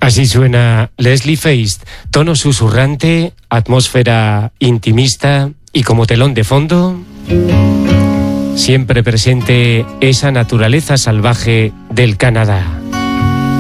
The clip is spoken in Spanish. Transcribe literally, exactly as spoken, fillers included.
Así suena Leslie Feist, tono susurrante, atmósfera intimista y como telón de fondo, siempre presente esa naturaleza salvaje del Canadá.